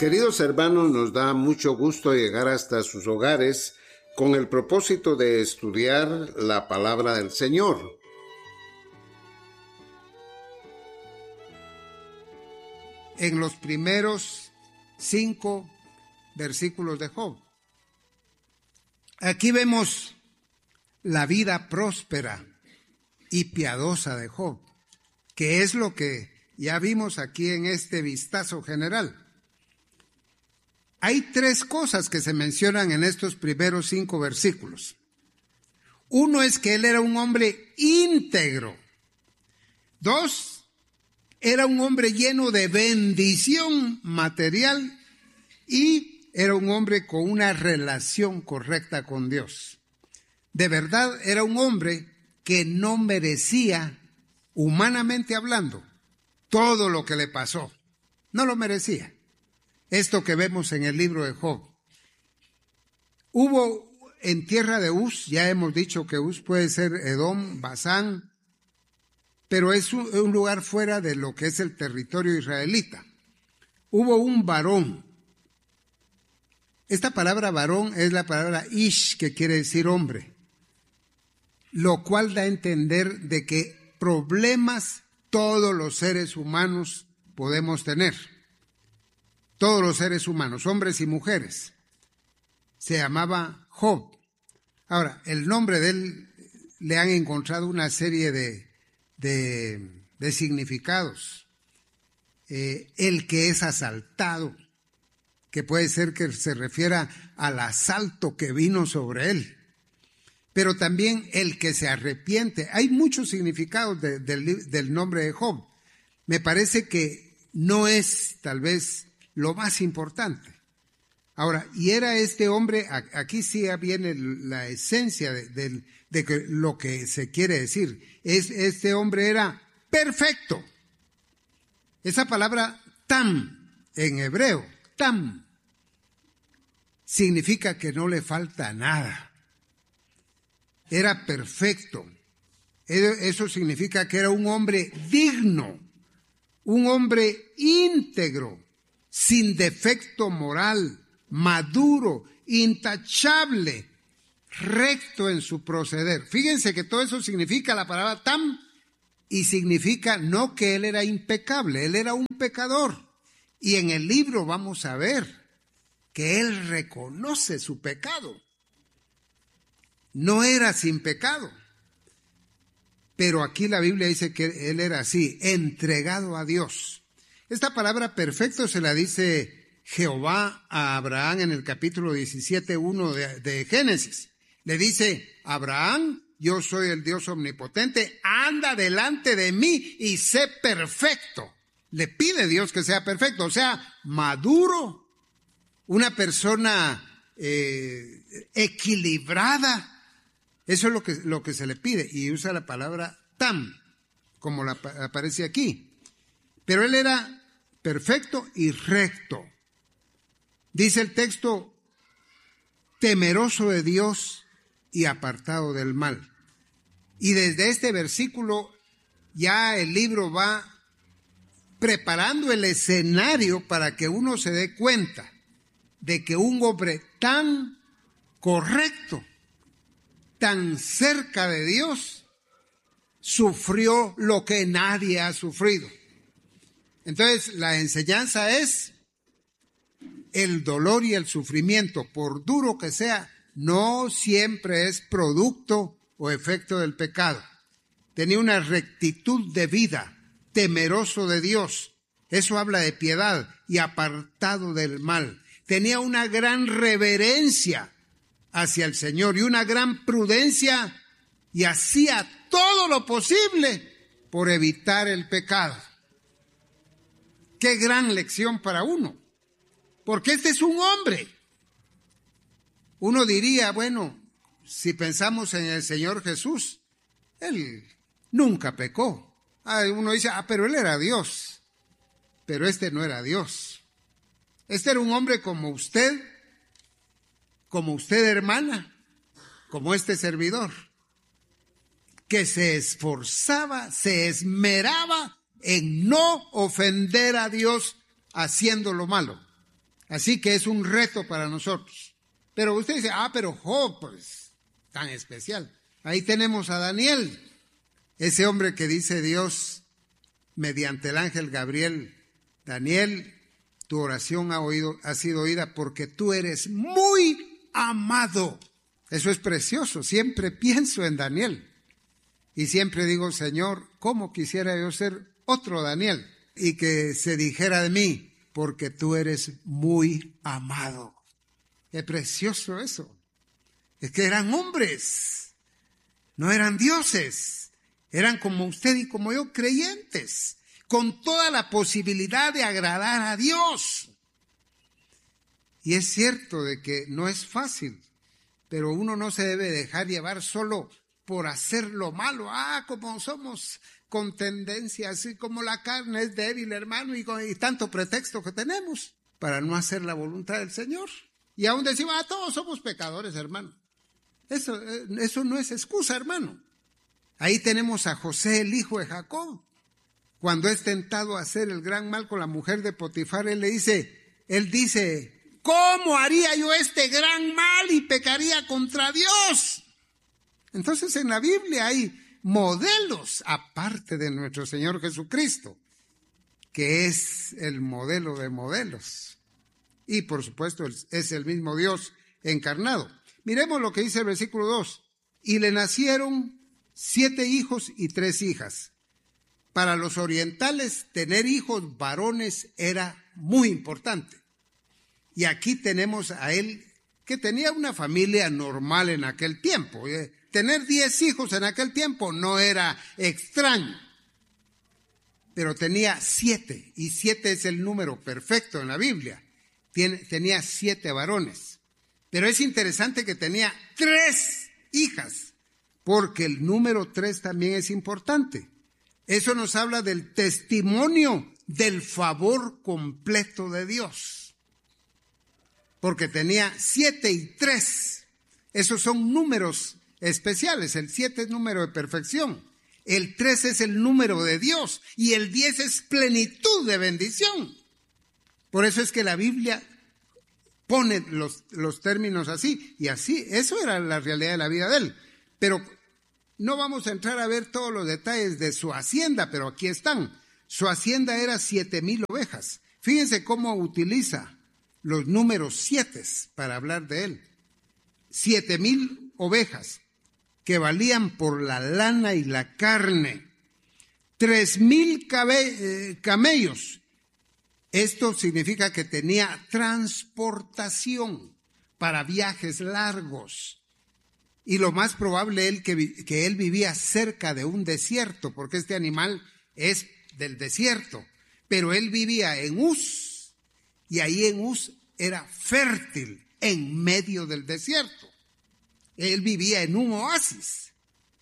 Queridos hermanos, nos da mucho gusto llegar hasta sus hogares con el propósito de estudiar la palabra del Señor. En los primeros 5 versículos de Job, aquí vemos la vida próspera y piadosa de Job, que es lo que ya vimos aquí en este vistazo general. Hay 3 cosas que se mencionan en estos primeros 5 versículos. Uno es que él era un hombre íntegro. 2, era un hombre lleno de bendición material y era un hombre con una relación correcta con Dios. De verdad, era un hombre que no merecía, humanamente hablando, todo lo que le pasó. No lo merecía. Esto que vemos en el libro de Job. Hubo en tierra de Uz, ya hemos dicho que Uz puede ser Edom, Basán, pero es un lugar fuera de lo que es el territorio israelita. Hubo un varón. Esta palabra varón es la palabra ish, que quiere decir hombre, lo cual da a entender de que problemas todos los seres humanos podemos tener. Todos los seres humanos, hombres y mujeres. Se llamaba Job. Ahora, el nombre de él le han encontrado una serie de significados. El que es asaltado, que puede ser que se refiera al asalto que vino sobre él. Pero también el que se arrepiente. Hay muchos significados del nombre de Job. Me parece que no es tal vez lo más importante. Ahora, y era este hombre, aquí sí viene la esencia de lo que se quiere decir. Este hombre era perfecto. Esa palabra tam en hebreo, tam, significa que no le falta nada. Era perfecto. Eso significa que era un hombre digno, un hombre íntegro, sin defecto moral, maduro, intachable, recto en su proceder. Fíjense que todo eso significa la palabra tam, y significa no que él era impecable, él era un pecador. Y en el libro vamos a ver que él reconoce su pecado. No era sin pecado. Pero aquí la Biblia dice que él era así, entregado a Dios. Esta palabra perfecto se la dice Jehová a Abraham en el capítulo 17:1 de Génesis. Le dice, Abraham, yo soy el Dios omnipotente, anda delante de mí y sé perfecto. Le pide Dios que sea perfecto, o sea, maduro, una persona equilibrada. Eso es lo que se le pide, y usa la palabra tam, como aparece aquí. Pero él era perfecto y recto. Dice el texto, temeroso de Dios y apartado del mal. Y desde este versículo ya el libro va preparando el escenario para que uno se dé cuenta de que un hombre tan correcto, tan cerca de Dios, sufrió lo que nadie ha sufrido. Entonces, la enseñanza es el dolor y el sufrimiento, por duro que sea, no siempre es producto o efecto del pecado. Tenía una rectitud de vida, temeroso de Dios. Eso habla de piedad y apartado del mal. Tenía una gran reverencia hacia el Señor y una gran prudencia, y hacía todo lo posible por evitar el pecado. Qué gran lección para uno, porque este es un hombre. Uno diría, bueno, si pensamos en el Señor Jesús, él nunca pecó. Uno dice, pero él era Dios, pero este no era Dios. Este era un hombre como usted hermana, como este servidor, que se esforzaba, se esmeraba en no ofender a Dios haciendo lo malo. Así que es un reto para nosotros. Pero usted dice, pero Job, pues, tan especial. Ahí tenemos a Daniel, ese hombre que dice Dios mediante el ángel Gabriel: Daniel, tu oración ha sido oída porque tú eres muy amado. Eso es precioso. Siempre pienso en Daniel. Y siempre digo, Señor, ¿cómo quisiera yo ser otro Daniel? Y que se dijera de mí, porque tú eres muy amado. Es precioso eso. Es que eran hombres, no eran dioses. Eran como usted y como yo, creyentes, con toda la posibilidad de agradar a Dios. Y es cierto de que no es fácil, pero uno no se debe dejar llevar solo por hacer lo malo. Como somos con tendencia, así como la carne es débil, hermano, y tanto pretexto que tenemos para no hacer la voluntad del Señor. Y aún decimos, todos somos pecadores, hermano. Eso no es excusa, hermano. Ahí tenemos a José, el hijo de Jacob. Cuando es tentado a hacer el gran mal con la mujer de Potifar, él dice, ¿cómo haría yo este gran mal y pecaría contra Dios? Entonces en la Biblia hay modelos, aparte de nuestro Señor Jesucristo, que es el modelo de modelos. Y por supuesto es el mismo Dios encarnado. Miremos lo que dice el versículo 2. Y le nacieron 7 hijos y 3 hijas. Para los orientales, tener hijos varones era muy importante. Y aquí tenemos a él, que tenía una familia normal en aquel tiempo. Tener 10 hijos en aquel tiempo no era extraño. Pero tenía 7, y 7 es el número perfecto en la Biblia. Tenía 7 varones. Pero es interesante que tenía 3 hijas, porque el número 3 también es importante. Eso nos habla del testimonio del favor completo de Dios. Porque tenía 7 y 3. Esos son números especiales. El 7 es número de perfección. El 3 es el número de Dios. Y el 10 es plenitud de bendición. Por eso es que la Biblia pone los términos así. Y así, eso era la realidad de la vida de él. Pero no vamos a entrar a ver todos los detalles de su hacienda, pero aquí están. Su hacienda era 7,000 ovejas. Fíjense cómo utiliza los números 7 para hablar de él. 7,000 ovejas que valían por la lana y la carne. 3,000 camellos. Esto significa que tenía transportación para viajes largos. Y lo más probable que él vivía cerca de un desierto, porque este animal es del desierto. Pero él vivía en Uz, y ahí en Uz era fértil, en medio del desierto. Él vivía en un oasis.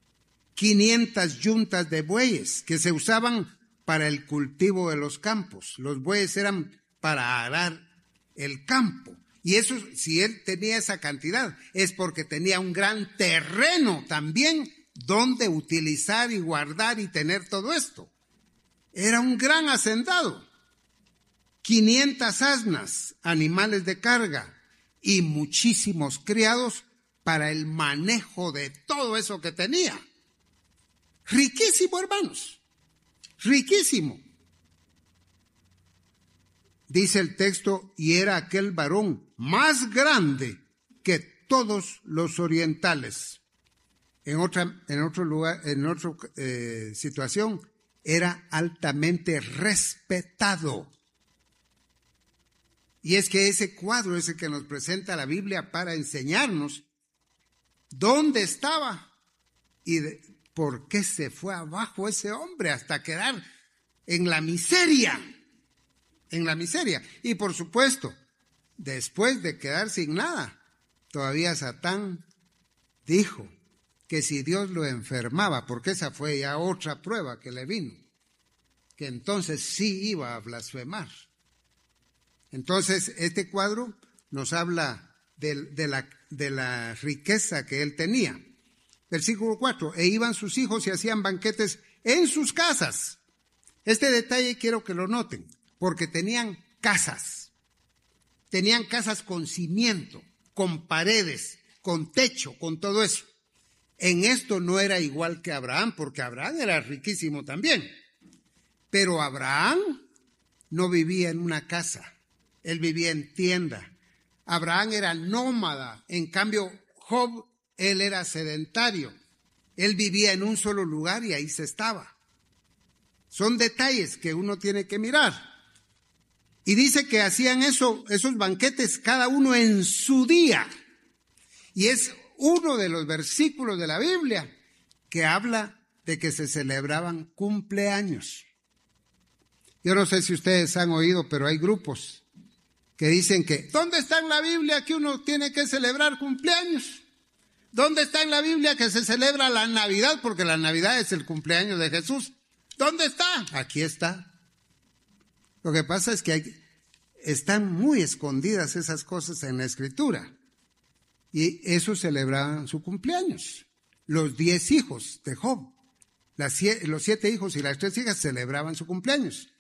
500 yuntas de bueyes que se usaban para el cultivo de los campos. Los bueyes eran para arar el campo. Y eso, si él tenía esa cantidad, es porque tenía un gran terreno también donde utilizar y guardar y tener todo esto. Era un gran hacendado. 500 asnas, animales de carga, y muchísimos criados para el manejo de todo eso que tenía. Riquísimo, hermanos. Riquísimo. Dice el texto, y era aquel varón más grande que todos los orientales. En otra situación, era altamente respetado. Y es que ese cuadro es el que nos presenta la Biblia para enseñarnos dónde estaba y por qué se fue abajo ese hombre hasta quedar en la miseria. En la miseria. Y por supuesto, después de quedar sin nada, todavía Satán dijo que si Dios lo enfermaba, porque esa fue ya otra prueba que le vino, que entonces sí iba a blasfemar. Entonces, este cuadro nos habla de la riqueza que él tenía. Versículo 4, e iban sus hijos y hacían banquetes en sus casas. Este detalle quiero que lo noten, porque tenían casas. Tenían casas con cimiento, con paredes, con techo, con todo eso. En esto no era igual que Abraham, porque Abraham era riquísimo también. Pero Abraham no vivía en una casa, él vivía en tienda. Abraham era nómada, en cambio Job, él era sedentario. Él vivía en un solo lugar y ahí se estaba. Son detalles que uno tiene que mirar. Y dice que hacían esos banquetes cada uno en su día. Y es uno de los versículos de la Biblia que habla de que se celebraban cumpleaños. Yo no sé si ustedes han oído, pero hay grupos que dicen que, ¿dónde está en la Biblia que uno tiene que celebrar cumpleaños? ¿Dónde está en la Biblia que se celebra la Navidad? Porque la Navidad es el cumpleaños de Jesús. ¿Dónde está? Aquí está. Lo que pasa es que están muy escondidas esas cosas en la Escritura. Y eso celebraban su cumpleaños. Los 10 hijos de Job, los 7 hijos y las 3 hijas celebraban su cumpleaños.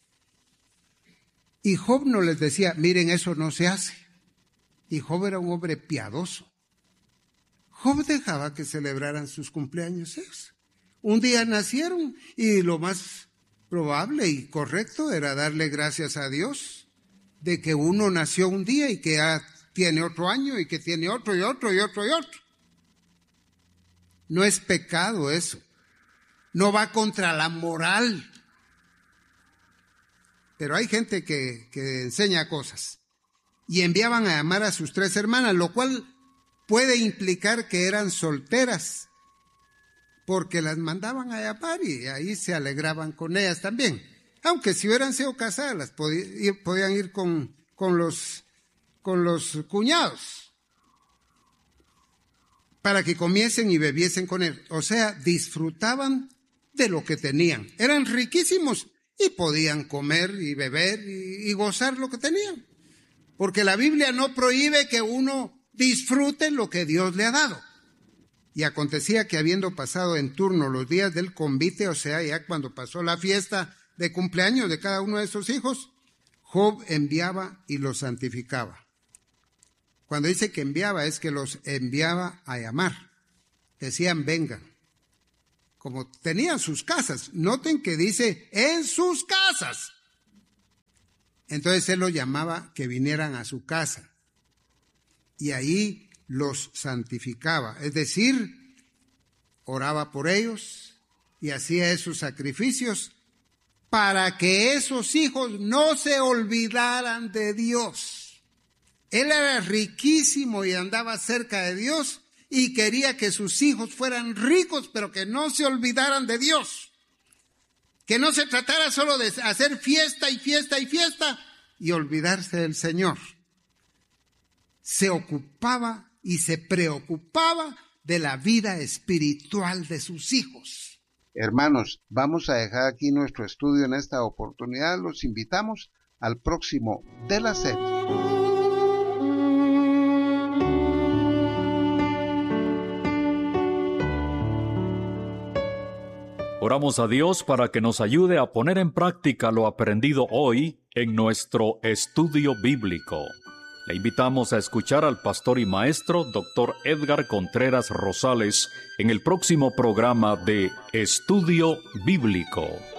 Y Job no les decía, miren, eso no se hace. Y Job era un hombre piadoso. Job dejaba que celebraran sus cumpleaños. Un día nacieron y lo más probable y correcto era darle gracias a Dios de que uno nació un día y que ya tiene otro año y que tiene otro y otro y otro y otro. No es pecado eso. No va contra la moral. Pero hay gente que enseña cosas. Y enviaban a llamar a sus 3 hermanas, lo cual puede implicar que eran solteras, porque las mandaban a llamar y ahí se alegraban con ellas también. Aunque si hubieran sido casadas, podían ir con los cuñados para que comiesen y bebiesen con él. O sea, disfrutaban de lo que tenían. Eran riquísimos y podían comer y beber y gozar lo que tenían. Porque la Biblia no prohíbe que uno disfrute lo que Dios le ha dado. Y acontecía que habiendo pasado en turno los días del convite, o sea, ya cuando pasó la fiesta de cumpleaños de cada uno de esos hijos, Job enviaba y los santificaba. Cuando dice que enviaba, es que los enviaba a llamar. Decían, vengan. Como tenían sus casas. Noten que dice, en sus casas. Entonces él los llamaba que vinieran a su casa. Y ahí los santificaba. Es decir, oraba por ellos y hacía esos sacrificios para que esos hijos no se olvidaran de Dios. Él era riquísimo y andaba cerca de Dios y quería que sus hijos fueran ricos, pero que no se olvidaran de Dios. Que no se tratara solo de hacer fiesta y fiesta y fiesta y olvidarse del Señor. Se ocupaba y se preocupaba de la vida espiritual de sus hijos. Hermanos, vamos a dejar aquí nuestro estudio en esta oportunidad. Los invitamos al próximo de la serie. Oramos a Dios para que nos ayude a poner en práctica lo aprendido hoy en nuestro estudio bíblico. Le invitamos a escuchar al pastor y maestro Dr. Edgar Contreras Rosales en el próximo programa de Estudio Bíblico.